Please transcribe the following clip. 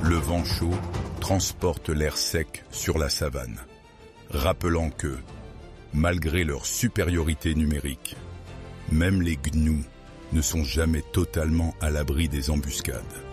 Le vent chaud transporte l'air sec sur la savane, rappelant que, malgré leur supériorité numérique, même les gnous ne sont jamais totalement à l'abri des embuscades.